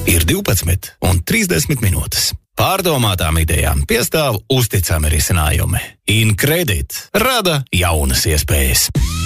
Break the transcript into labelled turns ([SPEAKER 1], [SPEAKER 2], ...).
[SPEAKER 1] Ir 12 un 30 minūtes. Pārdomātām idejām piestāv uzticami risinājumi. InCredit rada jaunas iespējas.